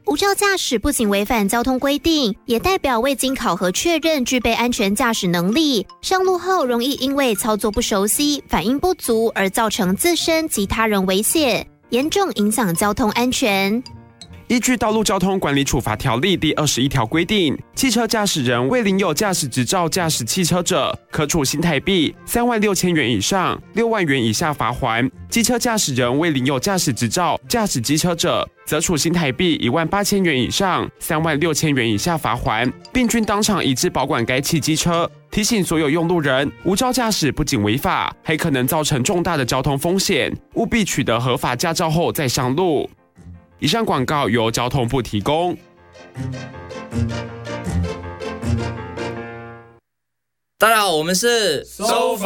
无照驾驶不仅违反交通规定，也代表未经考核确认具备安全驾驶能力，上路后容易因为操作不熟悉、反应不足而造成自身及他人危险，严重影响交通安全。 依据《道路交通管理处罚条例》第21条规定，汽车驾驶人未领有驾驶执照驾驶汽车者，可处新台币36000元以上6万元以下罚锾；机车驾驶人未领有驾驶执照驾驶机车者，则处新台币18000元以上36000元以下罚锾，并均当场移至保管该汽机车。提醒所有用路人，无照驾驶不仅违法，还可能造成重大的交通风险，务必取得合法驾照后再上路。以上广告由交通部提供。 大家好，我们是收